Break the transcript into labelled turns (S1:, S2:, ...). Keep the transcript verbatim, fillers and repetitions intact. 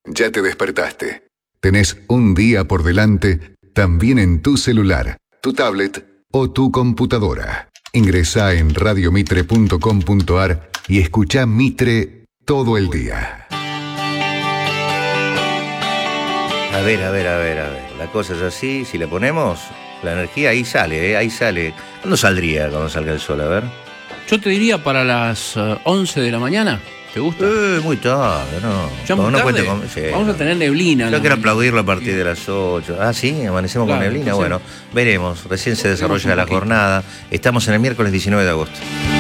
S1: Ya te despertaste. Tenés un día por delante, también en tu celular, tu tablet o tu computadora. Ingresá en radio mitre punto com punto ar y escuchá Mitre todo el día.
S2: A ver, a ver, a ver, a ver. La cosa es así, si la ponemos, la energía ahí sale, ¿eh? Ahí sale. ¿Cuándo saldría cuando salga el sol? A ver.
S3: Yo te diría para las uh, once de la mañana. ¿Te gusta?
S2: Eh, muy tarde, no.
S3: Ya muy
S2: no, no
S3: tarde.
S2: Con, sí,
S3: Vamos a tener neblina.
S2: Yo quiero aplaudirlo a partir de las ocho. Ah, sí, amanecemos
S3: claro,
S2: con neblina.
S3: Sí.
S2: Bueno, veremos. Recién se desarrolla la jornada. Estamos en el miércoles diecinueve de agosto.